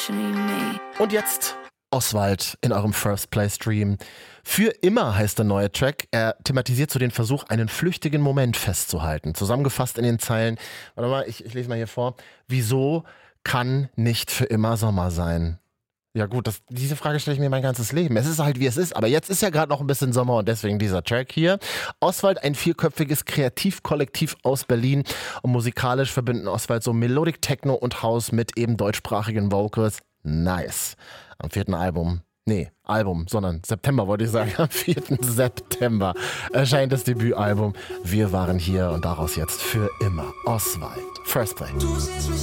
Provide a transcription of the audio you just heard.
questioning me. Und jetzt Oswald in eurem First Play Stream. Für immer heißt der neue Track. Er thematisiert so den Versuch, einen flüchtigen Moment festzuhalten. Zusammengefasst in den Zeilen, warte mal, ich lese mal hier vor. Wieso kann nicht für immer Sommer sein? Ja gut, diese Frage stelle ich mir mein ganzes Leben. Es ist halt wie es ist, aber jetzt ist ja gerade noch ein bisschen Sommer und deswegen dieser Track hier. Oswald, ein 4-köpfiges Kreativkollektiv aus Berlin und musikalisch verbinden Oswald so Melodic Techno und House mit eben deutschsprachigen Vocals. Nice. Am 4. September wollte ich sagen, am 4. September erscheint das Debütalbum. Wir waren hier und daraus jetzt für immer Oswald. First Play. Du siehst mich